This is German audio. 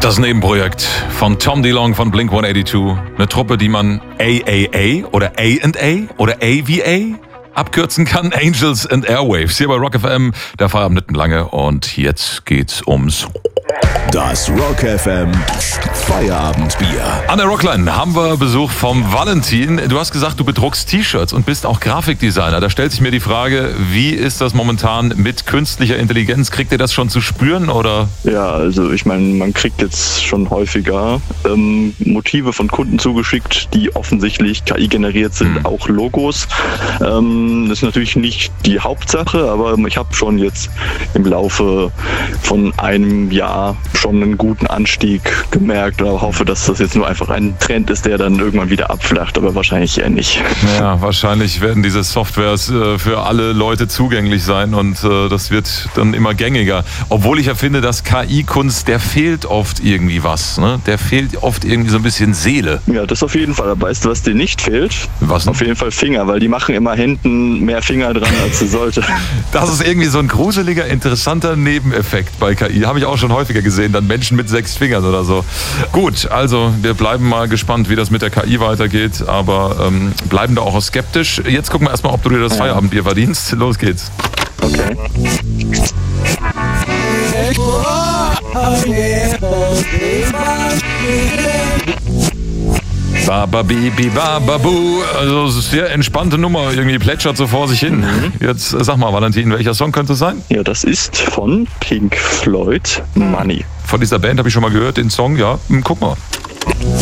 Das Nebenprojekt von Tom DeLonge von Blink-182. Eine Truppe, die man AAA oder A&A oder AVA abkürzen kann. Angels and Airwaves. Hier bei Rock FM, der Feierabend nicht lange. Und jetzt geht's ums... Das Rock FM Feierabendbier. An der Rockline haben wir Besuch vom Valentin. Du hast gesagt, du bedruckst T-Shirts und bist auch Grafikdesigner. Da stellt sich mir die Frage, wie ist das momentan mit künstlicher Intelligenz? Kriegt ihr das schon zu spüren, oder? Ja, also ich meine, man kriegt jetzt schon häufiger Motive von Kunden zugeschickt, die offensichtlich KI generiert sind, auch Logos. Das ist natürlich nicht die Hauptsache, aber ich habe schon jetzt im Laufe von einem Jahr schon einen guten Anstieg gemerkt und hoffe, dass das jetzt nur einfach ein Trend ist, der dann irgendwann wieder abflacht, aber wahrscheinlich eher nicht. Ja, wahrscheinlich werden diese Softwares für alle Leute zugänglich sein und das wird dann immer gängiger. Obwohl ich ja finde, dass KI-Kunst, der fehlt oft irgendwie was, ne? Der fehlt oft irgendwie so ein bisschen Seele. Ja, das auf jeden Fall. Aber weißt du, was dir nicht fehlt? Was denn? Auf jeden Fall Finger, weil die machen immer hinten mehr Finger dran, als sie sollte. Das ist irgendwie so ein gruseliger, interessanter Nebeneffekt bei KI. Habe ich auch schon häufiger gesehen, dann Menschen mit 6 Fingern oder so. Gut, also wir bleiben mal gespannt, wie das mit der KI weitergeht, aber bleiben da auch skeptisch. Jetzt gucken wir erstmal, ob du dir das Feierabendbier verdienst. Los geht's. Okay. Bababibi, bababu. Also es ist eine sehr entspannte Nummer, irgendwie plätschert so vor sich hin. Jetzt sag mal, Valentin, welcher Song könnte es sein? Ja, das ist von Pink Floyd, Money. Von dieser Band habe ich schon mal gehört, den Song, ja. Guck mal.